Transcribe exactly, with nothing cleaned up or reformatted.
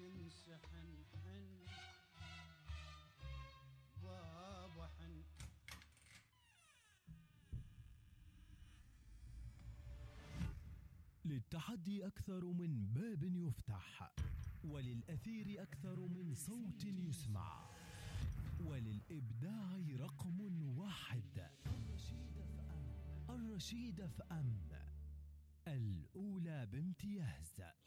تنسحن حن بابا حن. للتحدي أكثر من باب يفتح، وللأثير أكثر من صوت يسمع، وللإبداع رقم واحد. الرشيد اف ام، الأولى بامتياز.